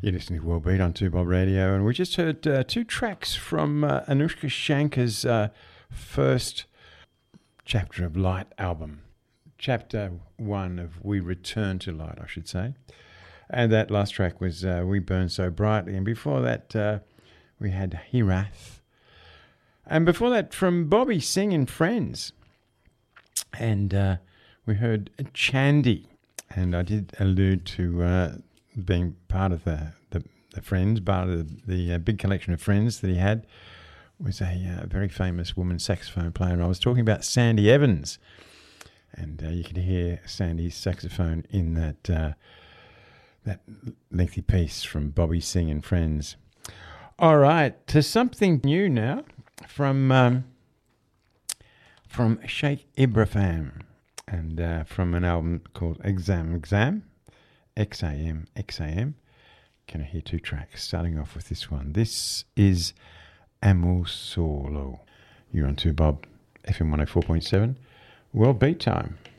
You're listening to World Beat on 2 Bob Radio, and we just heard two tracks from Anushka Shankar's first Chapter of Light album. Chapter 1 of We Return to Light, I should say. And that last track was We Burn So Brightly. And before that, we had Hirath. And before that, from Bobby Singh and Friends. And we heard Chandy. And I did allude to being part of the Friends, part of the big collection of friends that he had, was a very famous woman saxophone player. And I was talking about Sandy Evans. And you can hear Sandy's saxophone in that lengthy piece from Bobby Singh and Friends. All right, to something new now from Sheikh Ibrahim, and from an album called Exam, XAM. Can I hear two tracks? Starting off with this one. This is Amul Solo. You're on 2 Bob, FM 104.7. World Beat Time.